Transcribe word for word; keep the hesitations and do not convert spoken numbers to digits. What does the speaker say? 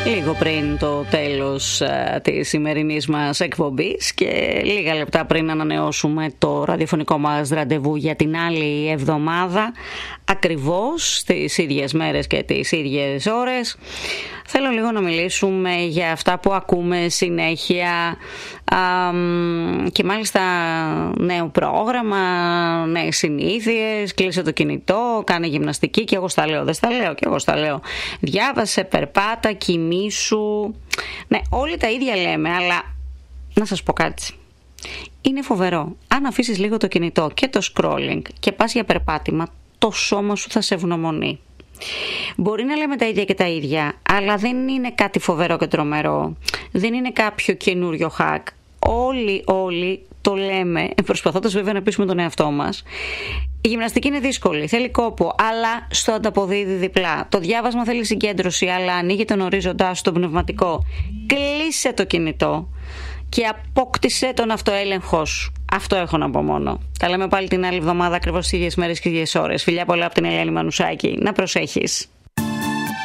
Λίγο πριν το τέλος α, της σημερινής μας εκπομπής και λίγα λεπτά πριν ανανεώσουμε το ραδιοφωνικό μας ραντεβού για την άλλη εβδομάδα, ακριβώς στις ίδιες μέρες και τις ίδιες ώρες, θέλω λίγο να μιλήσουμε για αυτά που ακούμε συνέχεια α, και μάλιστα νέο πρόγραμμα, νέες συνήθειες, κλείσε το κινητό, κάνε γυμναστική, και εγώ στα λέω, δεν στα λέω, και εγώ στα λέω, διάβασε, περπάτα, κοιμήσου. Ναι, όλοι τα ίδια λέμε, αλλά να σας πω κάτι. Είναι φοβερό. Αν αφήσεις λίγο το κινητό και το scrolling και πας για περπάτημα, το σώμα σου θα σε ευγνωμονεί. Μπορεί να λέμε τα ίδια και τα ίδια, αλλά δεν είναι κάτι φοβερό και τρομερό. Δεν είναι κάποιο καινούριο hack. Όλοι, όλοι το λέμε, προσπαθώντας βέβαια να πείσουμε τον εαυτό μας. Η γυμναστική είναι δύσκολη, θέλει κόπο, αλλά στο ανταποδίδει διπλά. Το διάβασμα θέλει συγκέντρωση, αλλά ανοίγει τον ορίζοντά σου, τον πνευματικό. Κλείσε το κινητό και απόκτησε τον αυτοέλεγχό σου. Αυτό έχω να πω μόνο. Τα λέμε πάλι την άλλη εβδομάδα, ακριβώς στις ίδιες μέρες και ίδιες ώρες. Φιλιά πολλά από την Ελένη Μανουσάκη. Να προσέχεις.